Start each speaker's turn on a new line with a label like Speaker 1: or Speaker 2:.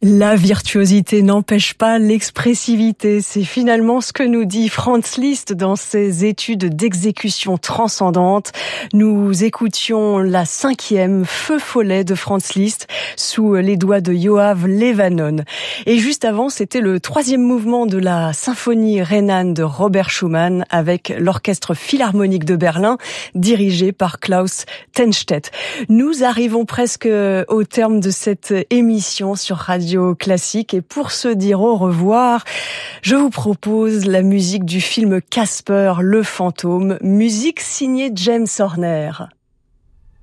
Speaker 1: La virtuosité n'empêche pas l'expressivité. C'est finalement ce que nous dit Franz Liszt dans ses études d'exécution transcendante. Nous écoutions la 5e Feu follet de Franz Liszt sous les doigts de Yoav Levanon. Et juste avant, c'était le 3e mouvement de la symphonie rhénane de Robert Schumann avec l'Orchestre Philharmonique de Berlin dirigé par Klaus Tennstedt. Nous arrivons presque au terme de cette émission sur Radio Classique et pour se dire au revoir, je vous propose la musique du film Casper, le fantôme, musique signée James Horner.